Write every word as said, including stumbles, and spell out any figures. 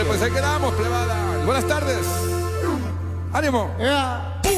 pues ahí quedamos, plebada. Buenas tardes. Ánimo. Yeah.